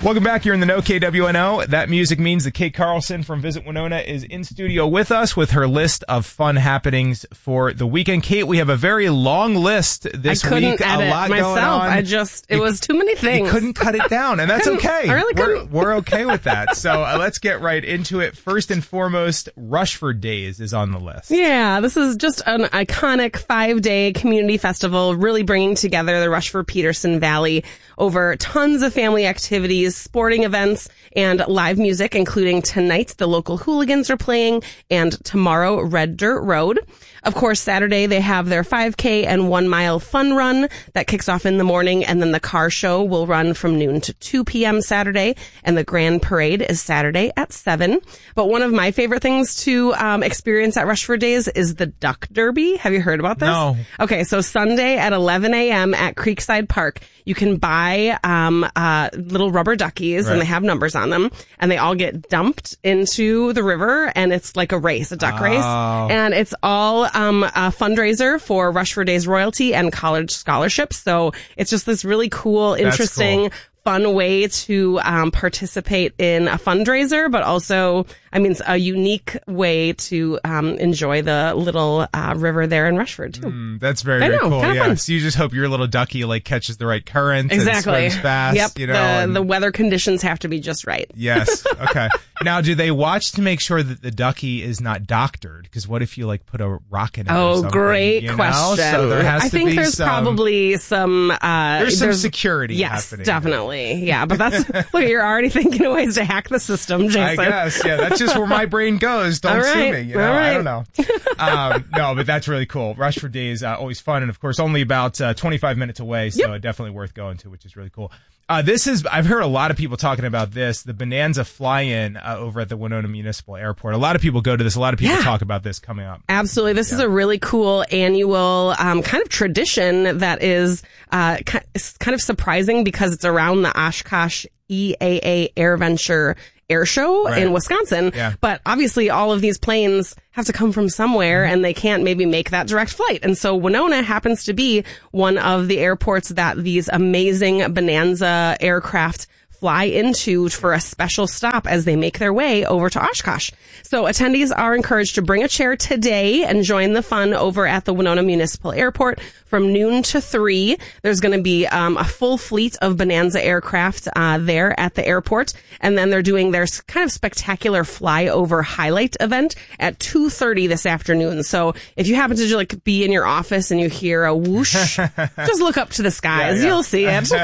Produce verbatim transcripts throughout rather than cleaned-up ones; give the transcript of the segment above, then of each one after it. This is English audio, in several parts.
Welcome back. You're in the know K W N O. That music means that Kate Carlson from Visit Winona is in studio with us with her list of fun happenings for the weekend. Kate, we have a very long list this I couldn't week. edit a lot myself. going on. I just, it you, was too many things. You couldn't cut it down, and that's okay. I really couldn't. We're, we're okay with that. So uh, let's get right into it. First and foremost, Rushford Days is on the list. Yeah, this is just an iconic five-day community festival, really bringing together the Rushford-Peterson Valley over tons of family activities, sporting events, and live music, including tonight, the local hooligans are playing, and tomorrow, Red Dirt Road. Of course, Saturday, they have their five K and one mile fun run that kicks off in the morning, and then the car show will run from noon to two p.m. Saturday, and the grand parade is Saturday at seven. But one of my favorite things to um, experience at Rushford Days is the Duck Derby. Have you heard about this? No. Okay, so Sunday at eleven a.m. at Creekside Park, you can buy um, uh, little rubber duckies, right. and they have numbers on them, and they all get dumped into the river, and it's like a race, a duck oh. race, and it's all um, a fundraiser for Rushford Days royalty and college scholarships. So it's just this really cool, interesting, cool. fun way to um, participate in a fundraiser, but also, I mean, it's a unique way to um, enjoy the little uh, river there in Rushford, too. Mm, that's very, I very know, cool. kinda Yeah. fun. So you just hope your little ducky like catches the right current Exactly. and swims fast. Yep. You know, the, and- the weather conditions have to be just right. Yes. Okay. Now, do they watch to make sure that the ducky is not doctored? Because what if you like put a rock in it? or Oh, something, great you know? question. So there has I to think be there's some, probably some. Uh, there's some security Yes, happening. definitely. Yeah, but that's look. You're already thinking of ways to hack the system, Jason. I guess. Yeah, that's just where my brain goes. Don't All sue right, me. You know, all right. I don't know. Um, no, but that's really cool. Rushford Days uh, always fun, and of course, only about uh, twenty-five minutes away, so Yep. definitely worth going to, which is really cool. Uh, this is, I've heard a lot of people talking about this, the Bonanza fly-in uh, over at the Winona Municipal Airport. A lot of people go to this. A lot of people Yeah. talk about this coming up. Absolutely. This is a really cool annual um, kind of tradition that is uh, ki- it's kind of surprising because it's around the Oshkosh E A A Air Venture Air Show Right. in Wisconsin. Yeah. But obviously all of these planes have to come from somewhere and they can't maybe make that direct flight. And so Winona happens to be one of the airports that these amazing Bonanza aircraft fly into for a special stop as they make their way over to Oshkosh. So attendees are encouraged to bring a chair today and join the fun over at the Winona Municipal Airport from noon to three. There's going to be um, a full fleet of Bonanza aircraft uh, there at the airport. And then they're doing their s- kind of spectacular flyover highlight event at two thirty this afternoon. So if you happen to like be in your office and you hear a whoosh, just look up to the skies. Yeah, yeah. You'll see it.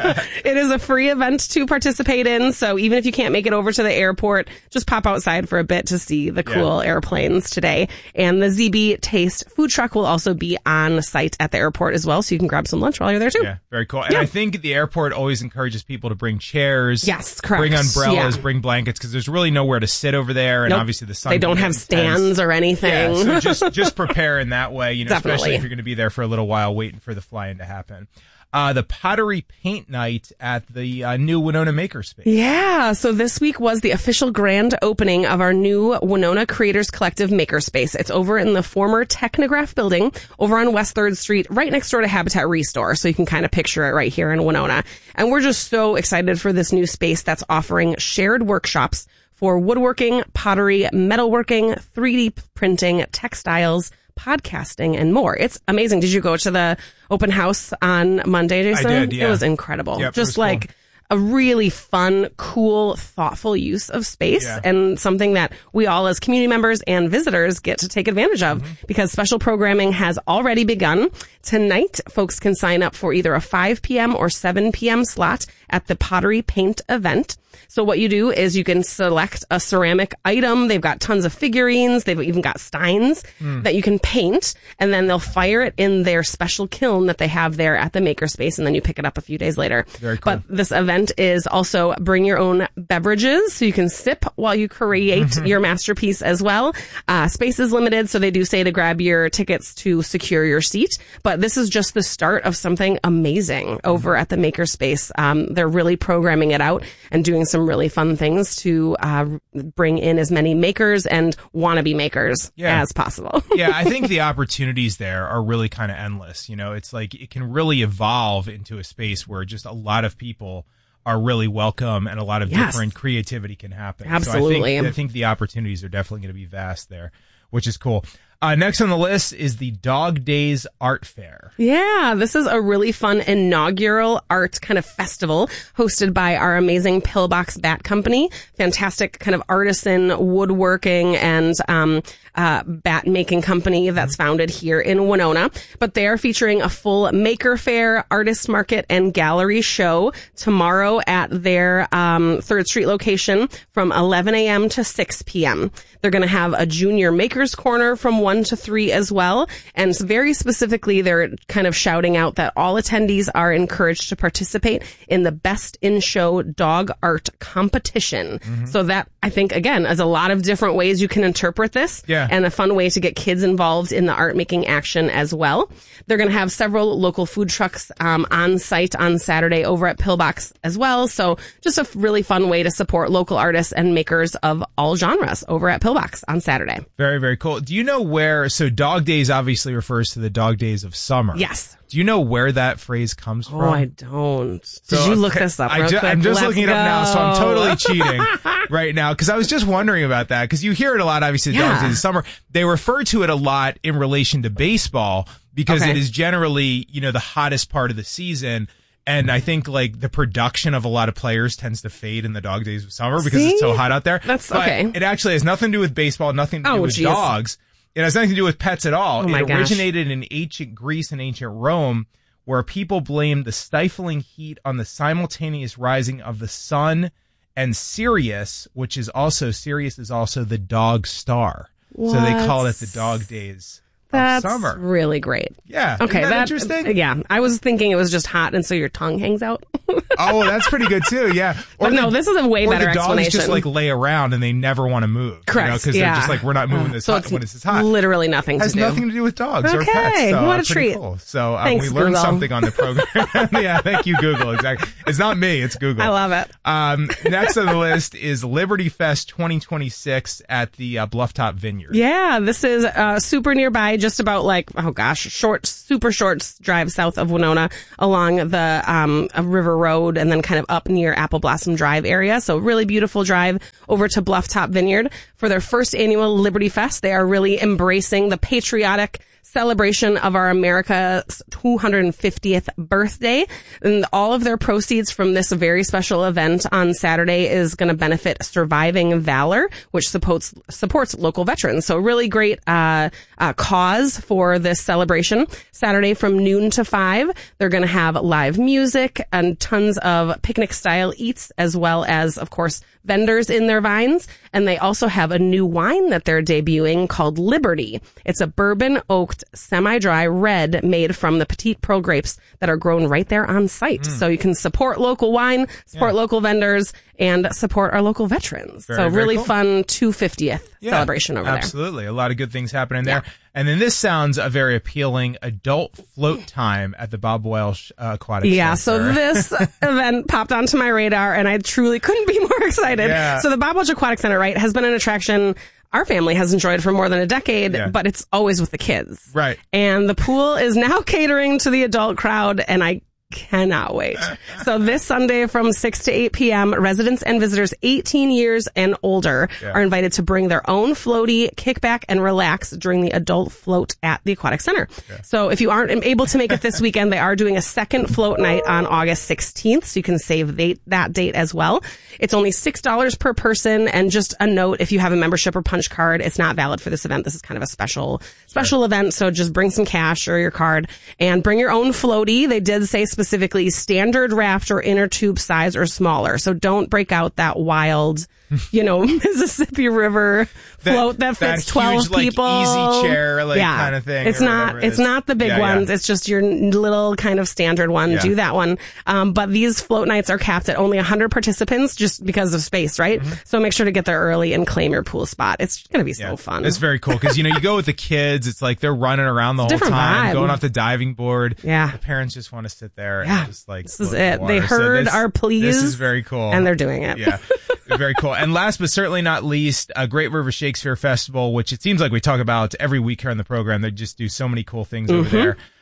It is a free event to participate in. So even if you can't make it over to the airport, just pop outside for a bit to see the cool Yeah. airplanes today. And the Z B Taste food truck will also be on site at the airport as well. So you can grab some lunch while you're there too. Yeah, very cool. And Yeah. I think the airport always encourages people to bring chairs. Yes, correct. Bring umbrellas, Yeah. bring blankets, because there's really nowhere to sit over there. And Nope. obviously the sun They don't can have get intense. stands or anything. Yeah, so just just prepare in that way, you know, especially Definitely. if you're going to be there for a little while waiting for the fly-in to happen. Uh, the Pottery Paint Night at the uh, new Winona Makerspace. Yeah, so this week was the official grand opening of our new Winona Creators Collective Makerspace. It's over in the former Technograph building over on West third Street, right next door to Habitat Restore. So you can kind of picture it right here in Winona. And we're just so excited for this new space that's offering shared workshops for woodworking, pottery, metalworking, three D printing, textiles, podcasting, and more. It's amazing. Did you go to the open house on Monday, Jason? I did, yeah. It was incredible. Yep, it Just was cool. like a really fun, cool, thoughtful use of space Yeah. and something that we all as community members and visitors get to take advantage of Mm-hmm. because special programming has already begun. Tonight, folks can sign up for either a five p.m. or seven p.m. slot at the Pottery Paint event. So what you do is you can select a ceramic item. They've got tons of figurines. They've even got steins Mm. that you can paint, and then they'll fire it in their special kiln that they have there at the makerspace, and then you pick it up a few days later. Very cool. But this event is also bring your own beverages so you can sip while you create your masterpiece as well. Uh, space is limited, so they do say to grab your tickets to secure your seat. But this is just the start of something amazing over at the Makerspace. Um, they're really programming it out and doing some really fun things to uh, bring in as many makers and wannabe makers Yeah. as possible. Yeah, I think the opportunities there are really kind of endless. You know, it's like it can really evolve into a space where just a lot of people are really welcome and a lot of Yes. different creativity can happen. Absolutely. So I think, I think the opportunities are definitely going to be vast there, which is cool. Uh, next on the list is the Dog Days Art Fair. Yeah, this is a really fun inaugural art kind of festival hosted by our amazing Pillbox Bat Company. Fantastic kind of artisan woodworking and um, uh, bat making company that's founded here in Winona. But they are featuring a full maker fair, artist market, and gallery show tomorrow at their um, third Street location from eleven a.m. to six p.m. They're going to have a junior makers corner from one to three as well. And very specifically, they're kind of shouting out that all attendees are encouraged to participate in the Best in Show Dog Art Competition. Mm-hmm. So that, I think, again, is a lot of different ways you can interpret this. Yeah. And a fun way to get kids involved in the art making action as well. They're going to have several local food trucks um, on site on Saturday over at Pillbox as well. So just a really fun way to support local artists and makers of all genres over at Pillbox on Saturday. Very, very cool. Do you know where, so Dog Days obviously refers to the dog days of summer. Yes. Do you know where that phrase comes from? Oh, I don't. Did So, you look this up real I ju- quick? I'm just Let's looking it go. up now, so I'm totally cheating right now because I was just wondering about that because you hear it a lot, obviously, the Yeah. Dog Days of Summer. They refer to it a lot in relation to baseball because Okay. it is generally, you know, the hottest part of the season. And I think like the production of a lot of players tends to fade in the Dog Days of Summer because See? it's so hot out there. That's But okay. It actually has nothing to do with baseball, nothing to do Oh, with geez. dogs. It has nothing to do with pets at all. Oh, my it gosh. originated in ancient Greece and ancient Rome, where people blamed the stifling heat on the simultaneous rising of the sun and Sirius, which is also, Sirius is also the dog star. So they call it the Dog Days That's of Summer. really great. Yeah. Okay, Isn't that, that- interesting? Yeah, I was thinking it was just hot, and so your tongue hangs out. Oh, that's pretty good too. Yeah. Or But no, this is a way or better the dogs explanation. just like lay around and they never want to move. Correct. Because yeah. they're just like, we're not moving this so hot it's when it's this hot. Literally nothing Has to do. nothing to do with dogs or Okay, pets. So what a it's pretty treat. Cool. So um, Thanks, we learned Google. something on the program. Yeah, thank you, Google. Exactly. It's not me, it's Google. I love it. Um, next on the list is Liberty Fest twenty twenty-six at the uh, Blufftop Vineyard. Yeah, this is uh, super nearby, just about like, oh gosh, short, super short drive south of Winona along the um, uh, River Road and then kind of up near Apple Blossom Drive area. So really beautiful drive over to Blufftop Vineyard for their first annual Liberty Fest. They are really embracing the patriotic celebration of our America's two hundred fiftieth birthday. And all of their proceeds from this very special event on Saturday is going to benefit Surviving Valor, which supports supports local veterans. So really great uh, uh, cause for this celebration. Saturday from noon to five, they're going to have live music and tons of picnic-style eats, as well as, of course, vendors in their vines. And they also have a new wine that they're debuting called Liberty. It's a bourbon oaked semi-dry red made from the Petite Pearl grapes that are grown right there on site. Mm. So you can support local wine, support yeah. local vendors, and support our local veterans. Very, so very really cool. fun two hundred fiftieth yeah, celebration over absolutely. there. Absolutely. A lot of good things happening there. Yeah. And then this sounds a very appealing adult float time at the Bob Welsh uh, Aquatic Yeah, Center. so this event popped onto my radar and I truly couldn't be more excited. Yeah. So the Bob Welsh Aquatic Center, right, has been an attraction our family has enjoyed for more than a decade, yeah. but it's always with the kids. Right. And the pool is now catering to the adult crowd, and I cannot wait. So this Sunday from six to eight p.m., residents and visitors eighteen years and older yeah. are invited to bring their own floaty, kick back, and relax during the adult float at the Aquatic Center. Yeah. So if you aren't able to make it this weekend, they are doing a second float night on August sixteenth, so you can save the, that date as well. It's only six dollars per person, and just a note, if you have a membership or punch card, it's not valid for this event. This is kind of a special special sure. event, so just bring some cash or your card and bring your own floaty. They did say specifically standard raft or inner tube size or smaller. So don't break out that wild, you know, Mississippi River float that, that fits that twelve huge, people. Like, easy chair, like yeah. kind of thing. It's not, it it's not the big yeah, ones. Yeah. It's just your little kind of standard one. Yeah. Do that one. Um, but these float nights are capped at only one hundred participants just because of space, right? Mm-hmm. So make sure to get there early and claim your pool spot. It's going to be yeah. so fun. It's very cool because, you know, you go with the kids. It's like they're running around the it's whole time, vibe. going off the diving board. Yeah. The parents just want to sit there yeah. and just like, this is it. They heard so this, our pleas. This is very cool. And they're doing it. Yeah. Very cool. And last but certainly not least, a Great River Shakespeare Festival, which it seems like we talk about every week here on the program. They just do so many cool things mm-hmm. over there.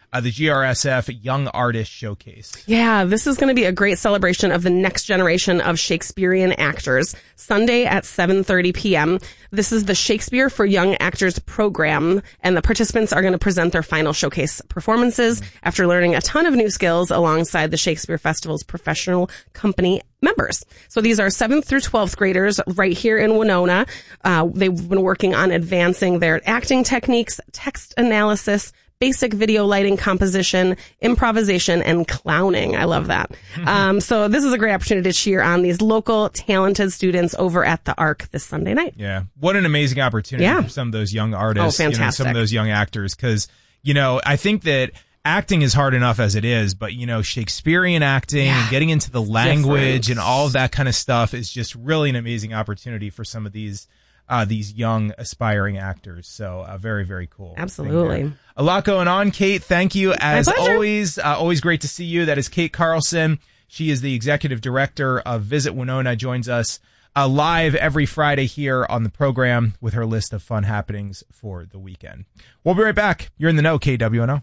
uh, the G R S F Young Artist Showcase. Yeah, this is going to be a great celebration of the next generation of Shakespearean actors. Sunday at seven thirty p.m. This is the Shakespeare for Young Actors program, and the participants are going to present their final showcase performances after learning a ton of new skills alongside the Shakespeare Festival's professional company members. So these are seventh through twelfth graders right here in Winona. Uh, they've been working on advancing their acting techniques, text analysis, basic video lighting composition, improvisation, and clowning. I love that. Um, so this is a great opportunity to cheer on these local talented students over at the Arc this Sunday night. Yeah. What an amazing opportunity Yeah. for some of those young artists, Oh, you know, fantastic. some of those young actors. Cause, you know, I think that acting is hard enough as it is, but, you know, Shakespearean acting Yeah. and getting into the language Different. and all of that kind of stuff is just really an amazing opportunity for some of these Uh, these young aspiring actors. So uh, very, very cool. Absolutely. A lot going on, Kate. Thank you. As pleasure. always, uh, always great to see you. That is Kate Carlson. She is the executive director of Visit Winona, joins us uh, live every Friday here on the program with her list of fun happenings for the weekend. We'll be right back. You're in the know, K W N O.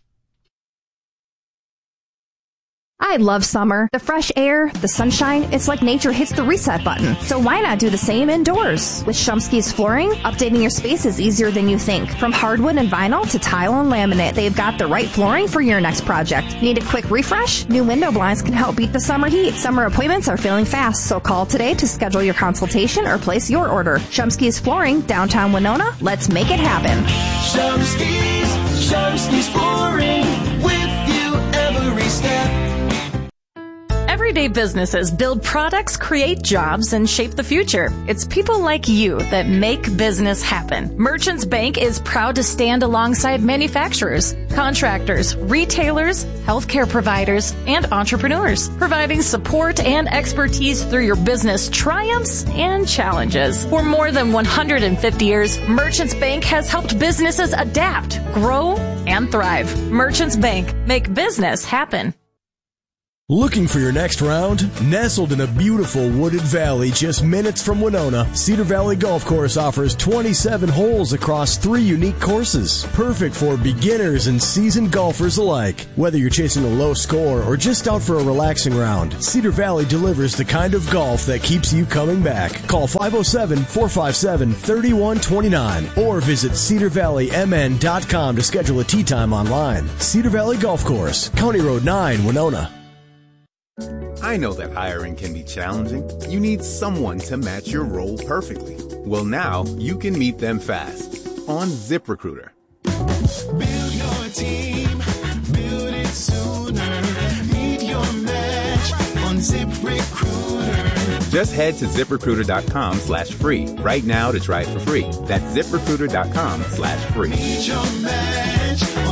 I love summer. The fresh air, the sunshine, it's like nature hits the reset button. So why not do the same indoors? With Shumsky's Flooring, updating your space is easier than you think. From hardwood and vinyl to tile and laminate, they've got the right flooring for your next project. Need a quick refresh? New window blinds can help beat the summer heat. Summer appointments are filling fast, so call today to schedule your consultation or place your order. Shumsky's Flooring, downtown Winona. Let's make it happen. Shumsky's, Shumsky's Flooring, with you every step. Everyday businesses build products, create jobs, and shape the future. It's people like you that make business happen. Merchants Bank is proud to stand alongside manufacturers, contractors, retailers, healthcare providers, and entrepreneurs, providing support and expertise through your business triumphs and challenges. For more than one hundred fifty years, Merchants Bank has helped businesses adapt, grow, and thrive. Merchants Bank, make business happen. Looking for your next round? Nestled in a beautiful wooded valley just minutes from Winona, Cedar Valley Golf Course offers twenty-seven holes across three unique courses. Perfect for beginners and seasoned golfers alike. Whether you're chasing a low score or just out for a relaxing round, Cedar Valley delivers the kind of golf that keeps you coming back. Call five oh seven, four five seven, three one two nine or visit cedar valley m n dot com to schedule a tee time online. Cedar Valley Golf Course, County Road nine, Winona. I know that hiring can be challenging. You need someone to match your role perfectly. Well, now you can meet them fast on ZipRecruiter. Build your team, build it sooner. Meet your match on ZipRecruiter. Just head to ZipRecruiter.com slash free right now to try it for free. That's ZipRecruiter.com slash free. Meet your match